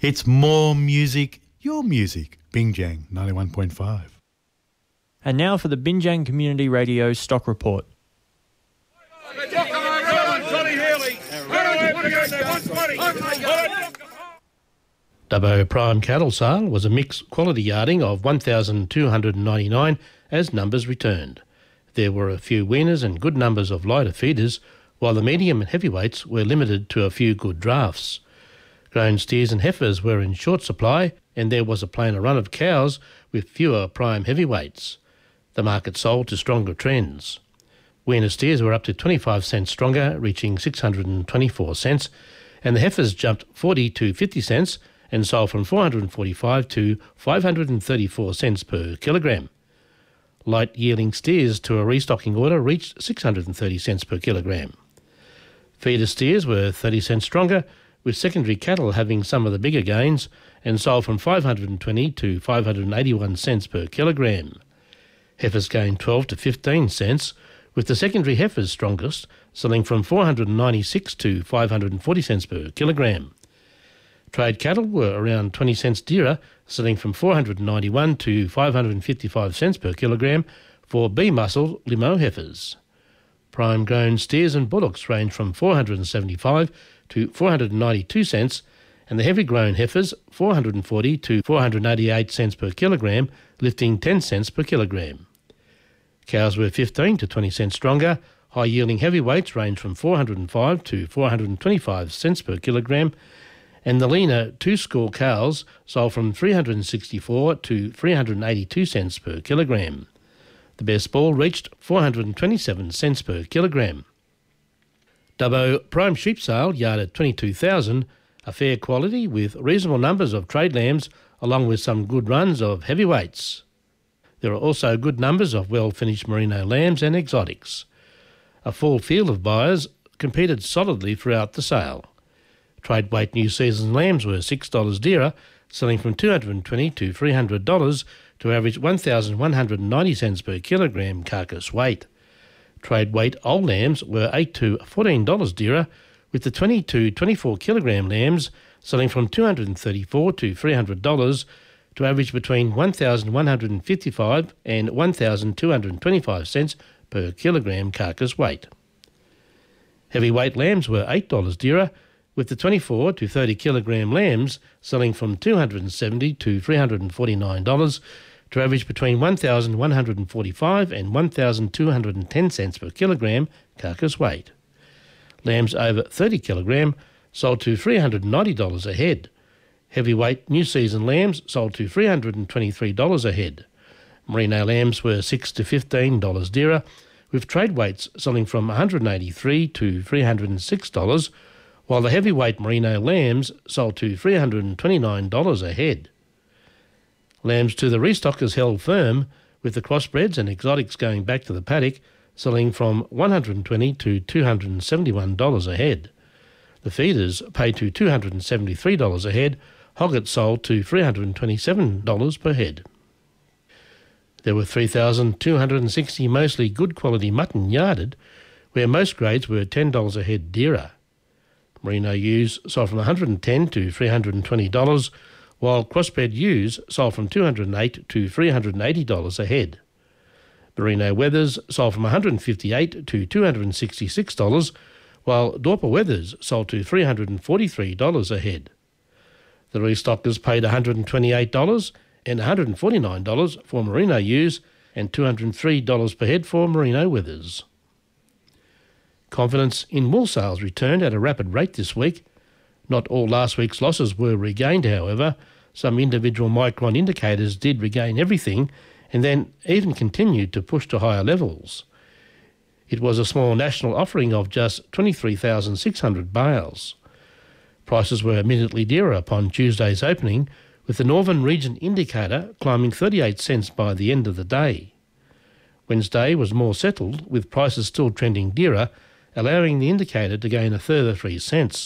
It's more music, your music. Binjang 91.5. And now for the Binjang Community Radio Stock Report. Dubbo Prime Cattle Sale was a mixed quality yarding of 1,299 as numbers returned. There were a few weaners and good numbers of lighter feeders, while the medium and heavyweights were limited to a few good drafts. Grown steers and heifers were in short supply, and there was a plainer run of cows with fewer prime heavyweights. The market sold to stronger trends. Weaner steers were up to 25 cents stronger, reaching 624 cents, and the heifers jumped 40 to 50 cents and sold from 445 to 534 cents per kilogram. Light yielding steers to a restocking order reached 630 cents per kilogram. Feeder steers were 30 cents stronger, with secondary cattle having some of the bigger gains and sold from 520 to 581 cents per kilogram. Heifers gained 12 to 15 cents, with the secondary heifers strongest, selling from 496 to 540 cents per kilogram. Trade cattle were around 20 cents dearer, selling from 491 to 555 cents per kilogram for B-muscle limo heifers. Prime grown steers and bullocks range from 475 to 492 cents, and the heavy grown heifers 440 to 488 cents per kilogram, lifting 10 cents per kilogram. Cows were 15 to 20 cents stronger. High yielding heavyweights range from 405 to 425 cents per kilogram, and the leaner two-score cows sold from 364 to 382 cents per kilogram. The best bull reached 427 cents per kilogram. Dubbo Prime Sheep Sale yarded 22,000, a fair quality with reasonable numbers of trade lambs along with some good runs of heavyweights. There are also good numbers of well-finished merino lambs and exotics. A full field of buyers competed solidly throughout the sale. Trade weight new season lambs were $6 dearer, selling from $220 to $300 to average 1,190 cents per kilogram carcass weight. Trade weight old lambs were $8 to $14 dearer, with the 20 to 24 kilogram lambs selling from $234 to $300 to average between 1,155 and 1,225 cents per kilogram carcass weight. Heavyweight lambs were $8 dearer, with the 24 to 30 kilogram lambs selling from $270 to $349 to average between 1,145 and 1,210 cents per kilogram carcass weight. Lambs over 30 kilogram sold to $390 a head. Heavyweight new season lambs sold to $323 a head. Merino lambs were $6 to $15 dearer, with trade weights selling from $183 to $306, while the heavyweight merino lambs sold to $329 a head. Lambs to the restockers held firm, with the crossbreds and exotics going back to the paddock, selling from $120 to $271 a head. The feeders paid to $273 a head. Hoggets sold to $327 per head. There were 3,260 mostly good quality mutton yarded, where most grades were $10 a head dearer. Merino ewes sold from $110 to $320, while crossbred ewes sold from $208 to $380 a head. Merino wethers sold from $158 to $266, while Dorper wethers sold to $343 a head. The restockers paid $128 and $149 for merino ewes and $203 per head for merino wethers. Confidence in wool sales returned at a rapid rate this week. Not all last week's losses were regained, however. Some individual micron indicators did regain everything and then even continued to push to higher levels. It was a small national offering of just 23,600 bales. Prices were immediately dearer upon Tuesday's opening, with the Northern Region indicator climbing 38 cents by the end of the day. Wednesday was more settled, with prices still trending dearer, allowing the indicator to gain a further 3 cents.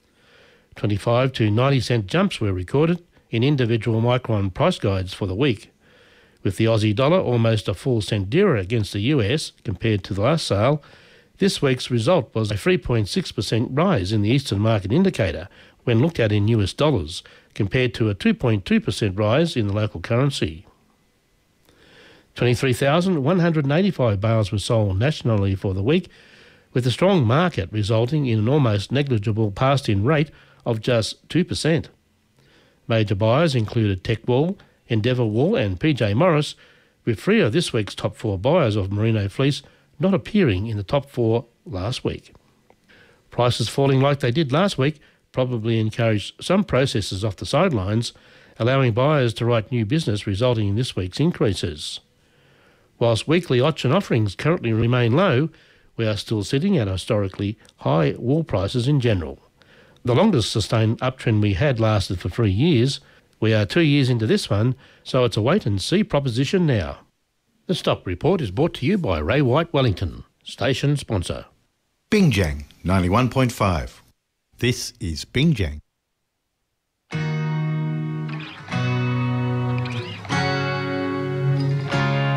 25 to 90 cent jumps were recorded in individual micron price guides for the week, with the Aussie dollar almost a full cent dearer against the US compared to the last sale. This week's result was a 3.6% rise in the Eastern Market Indicator when looked at in US dollars compared to a 2.2% rise in the local currency. 23,185 bales were sold nationally for the week, with a strong market resulting in an almost negligible passed-in rate of just 2%. Major buyers included Tech Wool, Endeavour Wool and PJ Morris, with 3 of this week's top 4 buyers of merino fleece not appearing in the top 4 last week. Prices falling like they did last week probably encouraged some processors off the sidelines, allowing buyers to write new business, resulting in this week's increases. Whilst weekly auction offerings currently remain low, we are still sitting at historically high wool prices in general. The longest sustained uptrend we had lasted for 3 years. We are 2 years into this one, so it's a wait-and-see proposition now. The Stock Report is brought to you by Ray White Wellington, station sponsor. Bingjang 91.5. This is Bingjang.